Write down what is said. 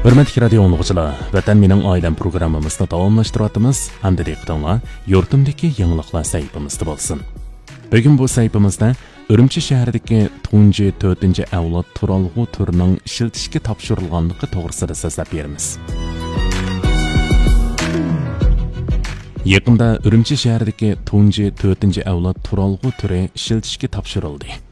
Hürmetli radio anlıqçılar, Vatan Mening Oilam programmamızda davamlaştırıyatımız. Hamda diqqatinglar yurtimdagi yangiliklar sayfamizda bo'lsin. Bugun bu sayfamizda Urumchi shahridagi tunji 4-avlod turalg'u turining ishlatishga topshirilganligi to'g'risida so'zlab beramiz. Yaqinda Urumchi shahridagi tunji 4-avlod turalg'u turi ishlatishga topshirildi.